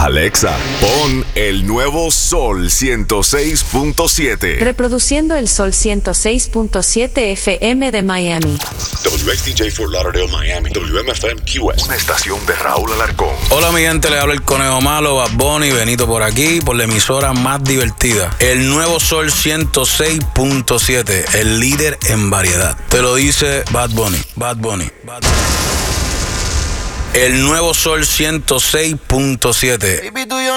Alexa, pon el nuevo Sol 106.7. Reproduciendo el Sol 106.7 FM de Miami. WXDJ Fort Lauderdale, Miami. WMFM QS. Una estación de Raúl Alarcón. Hola mi gente, le habla el Conejo Malo, Bad Bunny, Benito por aquí, por la emisora más divertida. El nuevo Sol 106.7, el líder en variedad. Te lo dice Bad Bunny, Bad Bunny, Bad Bunny. El nuevo Sol 106.7.